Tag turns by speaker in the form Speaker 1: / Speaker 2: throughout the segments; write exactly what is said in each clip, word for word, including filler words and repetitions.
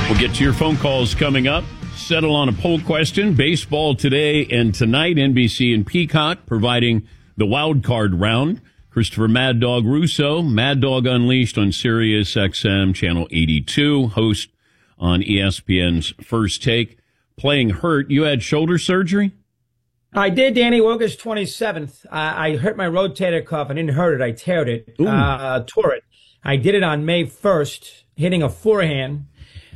Speaker 1: We'll get to your phone calls coming up. Settle on a poll question. Baseball today and tonight. N B C and Peacock providing the wild card round. Christopher Mad Dog Russo, Mad Dog Unleashed on Sirius X M, Channel eighty-two, host on E S P N's First Take. Playing hurt. You had shoulder surgery?
Speaker 2: I did, Danny. August twenty-seventh. I, I hurt my rotator cuff. I didn't hurt it. I teared it, uh, tore it. I did it on May first, hitting a forehand.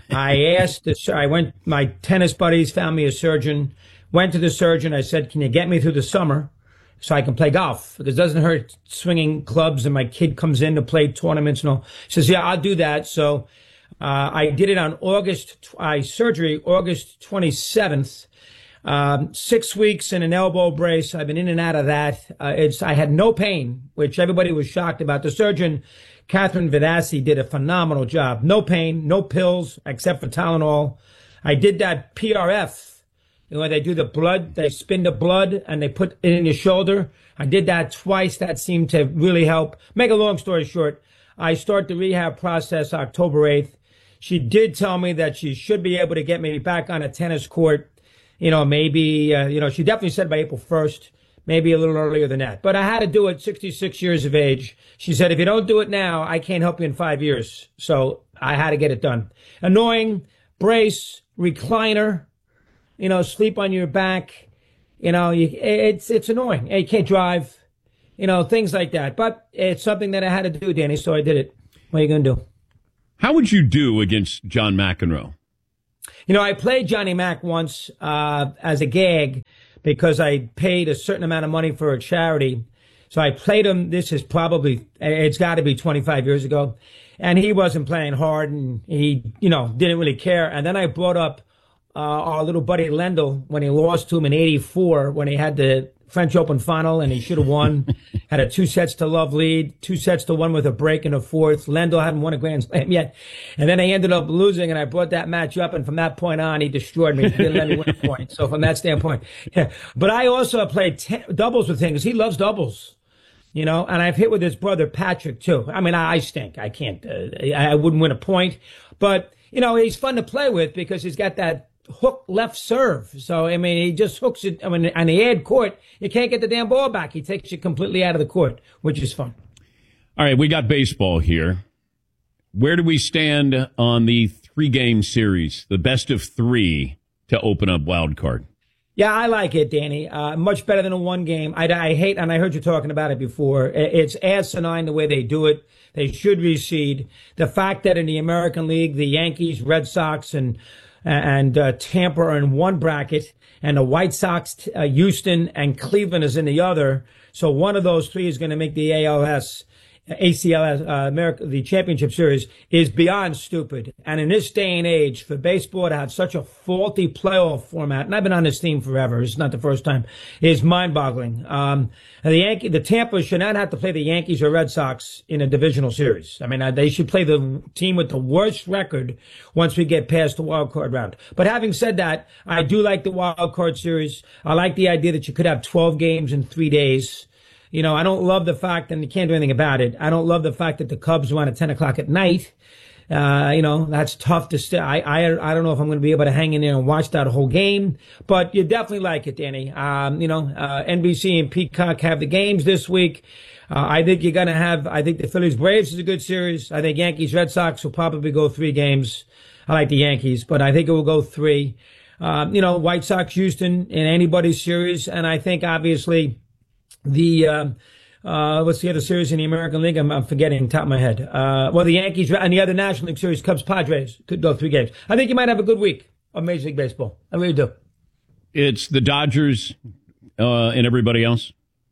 Speaker 2: I asked, the, I went, my tennis buddies found me a surgeon, went to the surgeon. I said, can you get me through the summer so I can play golf? Because it doesn't hurt swinging clubs and my kid comes in to play tournaments and all. He says, yeah, I'll do that. So, uh, I did it on August, I surgery, August twenty-seventh. Um, six weeks in an elbow brace. I've been in and out of that. Uh, it's, I had no pain, which everybody was shocked about. The surgeon, Catherine Vidassi, did a phenomenal job. No pain, no pills except for Tylenol. I did that P R F, you know, where they do the blood, they spin the blood and they put it in your shoulder. I did that twice. That seemed to really help. Make a long story short, I start the rehab process October eighth. She did tell me that she should be able to get me back on a tennis court. You know, maybe, uh, you know, she definitely said by April first, maybe a little earlier than that. But I had to do it sixty-six years of age. She said, if you don't do it now, I can't help you in five years. So I had to get it done. Annoying, brace, recliner, you know, sleep on your back. You know, you, it's, it's annoying. You can't drive, you know, things like that. But it's something that I had to do, Danny, so I did it. What are you going to do?
Speaker 1: How would you do against John McEnroe?
Speaker 2: You know, I played Johnny Mac once uh as a gag because I paid a certain amount of money for a charity. So I played him. This is probably, it's got to be twenty-five years ago. And he wasn't playing hard and he, you know, didn't really care. And then I brought up uh our little buddy Lendl when he lost to him in eighty-four when he had the French Open final and he should have won. Had a two sets to love lead, two sets to one with a break in the fourth. Lendl hadn't won a Grand Slam yet. And then I ended up losing and I brought that match up. And from that point on, he destroyed me. He didn't let me win a point. So from that standpoint, yeah. But I also played ten, doubles with him because he loves doubles, you know, and I've hit with his brother Patrick too. I mean, I, I stink. I can't, uh, I wouldn't win a point, but you know, he's fun to play with because he's got that hook left serve. So, I mean, he just hooks it. I mean, on the ad court, you can't get the damn ball back. He takes you completely out of the court, which is fun.
Speaker 1: All right, we got baseball here. Where do we stand on the three-game series, the best of three to open up wild card?
Speaker 2: Yeah, I like it, Danny. Uh, much better than a one game. I, I hate, and I heard you talking about it before. It's asinine the way they do it. They should reseed. The fact that in the American League, the Yankees, Red Sox, and and uh, Tampa are in one bracket, and the White Sox, uh, Houston, and Cleveland is in the other. So one of those three is going to make the A L S, A C L S, uh, America, the championship series is beyond stupid. And in this day and age, for baseball to have such a faulty playoff format, and I've been on this theme forever, it's not the first time, is mind-boggling. Um, and the Yankee, the Tampa should not have to play the Yankees or Red Sox in a divisional series. I mean, uh, they should play the team with the worst record once we get past the wild card round. But having said that, I do like the wild card series. I like the idea that you could have twelve games in three days. You know, I don't love the fact, and you can't do anything about it, I don't love the fact that the Cubs won at ten o'clock at night. Uh, you know, that's tough to stay. I, I, I don't know if I'm going to be able to hang in there and watch that whole game, but you definitely like it, Danny. Um, you know, uh, N B C and Peacock have the games this week. Uh, I think you're going to have, I think the Phillies Braves is a good series. I think Yankees Red Sox will probably go three games. I like the Yankees, but I think it will go three. Um, you know, White Sox Houston in anybody's series. And I think obviously the, um, Uh, what's the other series in the American League? I'm, I'm forgetting top of my head. Uh, well, the Yankees and the other National League series, Cubs, Padres, could go three games. I think you might have a good week of Major League Baseball. I really do.
Speaker 1: It's the Dodgers, uh, and everybody else.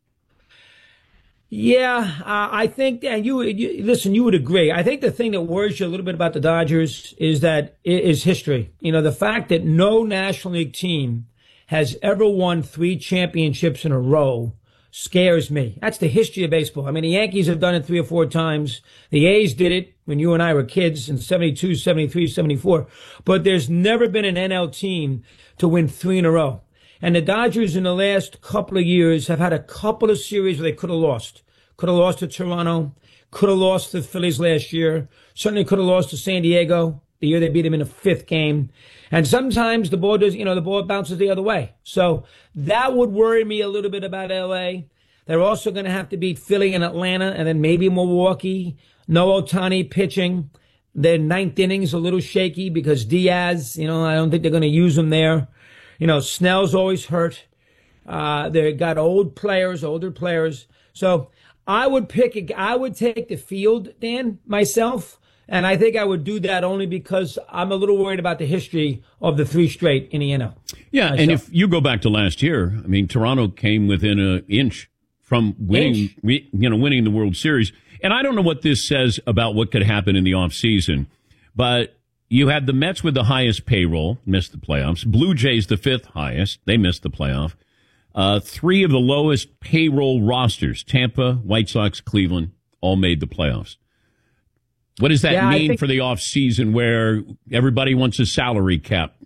Speaker 2: Yeah, uh, I think, and you, you, listen, you would agree. I think the thing that worries you a little bit about the Dodgers is that it is history. You know, the fact that no National League team has ever won three championships in a row scares me. That's the history of baseball. I mean, the Yankees have done it three or four times. The A's did it when you and I were kids in seventy-two, seventy-three, seventy-four. But there's never been an N L team to win three in a row. And the Dodgers in the last couple of years have had a couple of series where they could have lost. Could have lost to Toronto. Could have lost to the Phillies last year. Certainly could have lost to San Diego. the year they beat them in the fifth game. And sometimes the ball does, you know, the ball bounces the other way. So that would worry me a little bit about L A. They're also going to have to beat Philly and Atlanta and then maybe Milwaukee. No Ohtani pitching. Their ninth inning's a little shaky because Diaz, you know, I don't think they're going to use him there. You know, Snell's always hurt. Uh, they've got old players, older players. So I would pick, a, I would take the field, Dan, myself. And I think I would do that only because I'm a little worried about the history of the three straight in the N L.
Speaker 1: Yeah. Myself. And if you go back to last year, I mean, Toronto came within an inch from winning, inch. you know, winning the World Series. And I don't know what this says about what could happen in the offseason, but you had the Mets with the highest payroll, missed the playoffs. Blue Jays, the fifth highest. They missed the playoff. Uh, three of the lowest payroll rosters, Tampa, White Sox, Cleveland, all made the playoffs. What does that yeah, mean think, for the offseason where everybody wants a salary cap?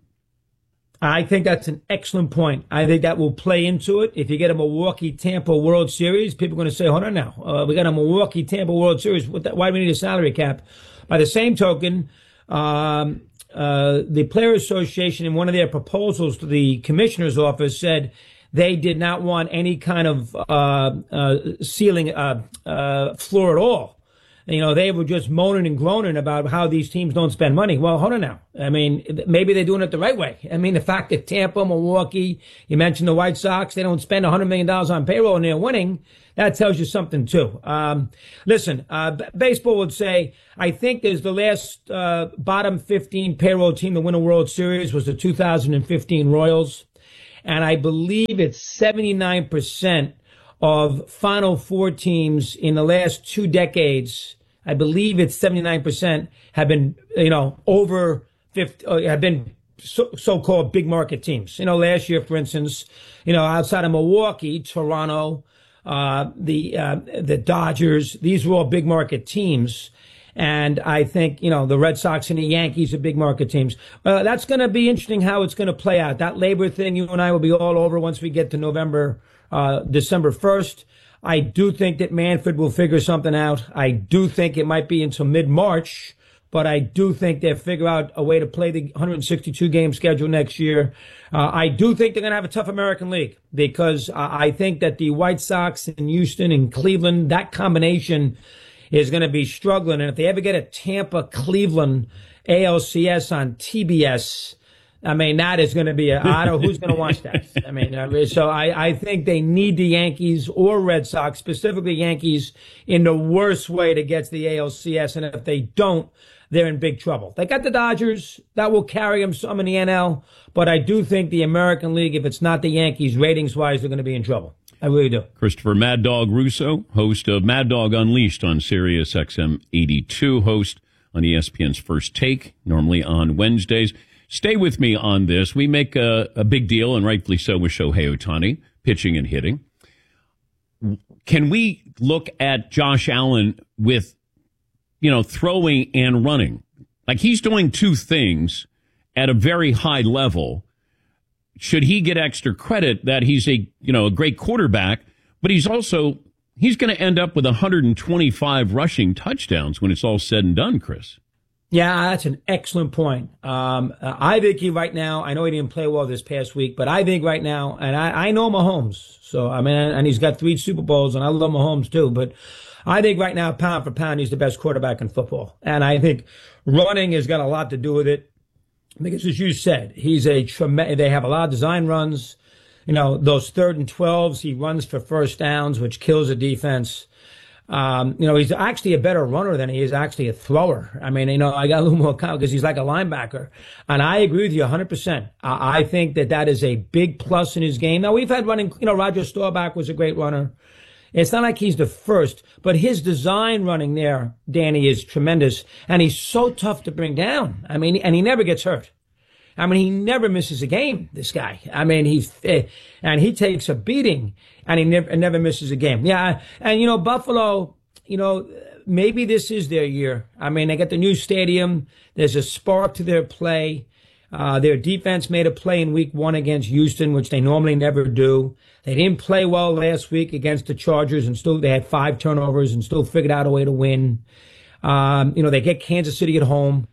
Speaker 2: I think that's an excellent point. I think that will play into it. If you get a Milwaukee-Tampa World Series, people are going to say, hold on now, uh, we got a Milwaukee-Tampa World Series. What the, why do we need a salary cap? By the same token, um, uh, the Players Association in one of their proposals to the commissioner's office said they did not want any kind of uh, uh, ceiling uh, uh, floor at all. You know, they were just moaning and groaning about how these teams don't spend money. Well, hold on now. I mean, maybe they're doing it the right way. I mean, the fact that Tampa, Milwaukee, you mentioned the White Sox, they don't spend one hundred million dollars on payroll and they're winning, that tells you something, too. Um, listen, uh, b- baseball would say, I think there's the last uh, bottom fifteen payroll team to win a World Series was the two thousand fifteen Royals. And I believe it's seventy-nine percent of Final Four teams in the last two decades. I believe it's seventy-nine percent have been, you know, over fifty, uh, have been so, so-called big market teams. You know, last year, for instance, you know, outside of Milwaukee, Toronto, uh, the, uh, the Dodgers, these were all big market teams. And I think, you know, the Red Sox and the Yankees are big market teams. Uh, that's going to be interesting how it's going to play out. That labor thing, you and I will be all over once we get to November, uh, December first. I do think that Manfred will figure something out. I do think it might be until mid-March, but I do think they'll figure out a way to play the one hundred sixty-two game schedule next year. Uh, I do think they're going to have a tough American League because uh, I think that the White Sox in Houston and Cleveland, that combination is going to be struggling. And if they ever get a Tampa-Cleveland A L C S on T B S, I mean, that is going to be a, I don't know who's going to watch that. I mean, uh, so I, I think they need the Yankees or Red Sox, specifically Yankees, in the worst way to get to the A L C S. And if they don't, they're in big trouble. They got the Dodgers. That will carry them some in the N L. But I do think the American League, if it's not the Yankees, ratings-wise, they're going to be in trouble. I really do.
Speaker 1: Christopher Mad Dog Russo, host of Mad Dog Unleashed on Sirius X M eighty-two, host on E S P N's First Take, normally on Wednesdays. Stay with me on this. We make a, a big deal, and rightfully so, with Shohei Ohtani, pitching and hitting. Can we look at Josh Allen with, you know, throwing and running? Like, he's doing two things at a very high level. Should he get extra credit that he's a, you know, a great quarterback, but he's also, he's going to end up with one hundred twenty-five rushing touchdowns when it's all said and done, Chris.
Speaker 2: Yeah, that's an excellent point. Um, I think he right now, I know he didn't play well this past week, but I think right now, and I, I know Mahomes, so I mean, and he's got three Super Bowls, and I love Mahomes too, but I think right now, pound for pound, he's the best quarterback in football. And I think running has got a lot to do with it. Because as you said, he's a tremendous, they have a lot of design runs. You know, those third and twelves, he runs for first downs, which kills a defense. Um, you know, he's actually a better runner than he is actually a thrower. I mean, you know, I got a little more confidence because he's like a linebacker. And I agree with you one hundred percent. I, I think that that is a big plus in his game. Now, we've had running, you know, Roger Staubach was a great runner. It's not like he's the first, but his design running there, Danny, is tremendous. And he's so tough to bring down. I mean, and he never gets hurt. I mean, he never misses a game, this guy. I mean, he's, and he takes a beating and he never, never misses a game. Yeah. And, you know, Buffalo, you know, maybe this is their year. I mean, they got the new stadium. There's a spark to their play. Uh, their defense made a play in week one against Houston, which they normally never do. They didn't play well last week against the Chargers and still, they had five turnovers and still figured out a way to win. Um, you know, they get Kansas City at home.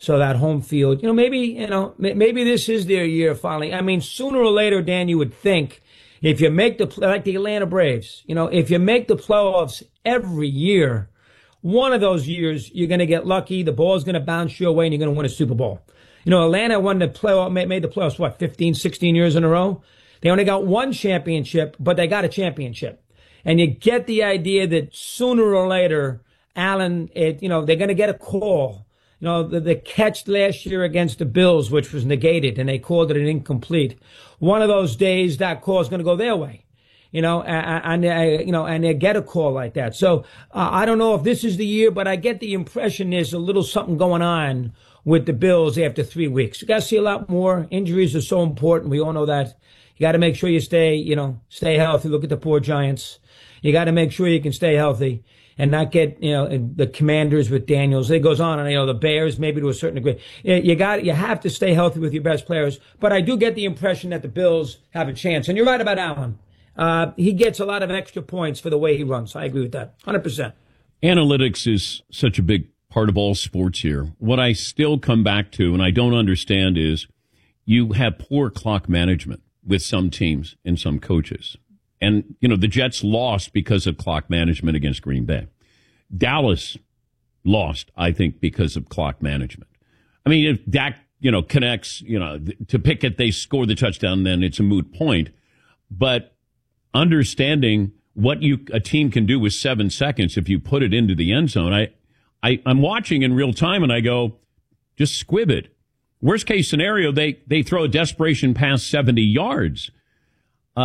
Speaker 2: So that home field, you know, maybe, you know, maybe this is their year finally. I mean, sooner or later, Dan, you would think if you make the, like the Atlanta Braves, you know, if you make the playoffs every year, one of those years, you're going to get lucky. The ball's going to bounce your way and you're going to win a Super Bowl. You know, Atlanta won the playoff, made the playoffs, what, fifteen, sixteen years in a row? They only got one championship, but they got a championship. And you get the idea that sooner or later, Allen, it, you know, they're going to get a call. You know, the, the catch last year against the Bills, which was negated, and they called it an incomplete. One of those days, that call is going to go their way. You know, and, and you know, and they get a call like that. So uh, I don't know if this is the year, but I get the impression there's a little something going on with the Bills after three weeks. You got to see a lot more. Injuries are so important. We all know that. You got to make sure you stay, you know, stay healthy. Look at the poor Giants. You got to make sure you can stay healthy and not get, you know, the Commanders with Daniels. It goes on, and you know, the Bears maybe to a certain degree. You got, you have to stay healthy with your best players. But I do get the impression that the Bills have a chance. And you're right about Allen. Uh, he gets a lot of extra points for the way he runs. I agree with that, one hundred percent.
Speaker 1: Analytics is such a big part of all sports here. What I still come back to, and I don't understand, is you have poor clock management with some teams and some coaches. And, you know, the Jets lost because of clock management against Green Bay. Dallas lost, I think, because of clock management. I mean, if Dak, you know, connects, you know, to Pickett, they score the touchdown, then it's a moot point. But understanding what you a team can do with seven seconds if you put it into the end zone, I, I, I'm watching in real time, and I go, just squib it. Worst case scenario, they, they throw a desperation pass seventy yards.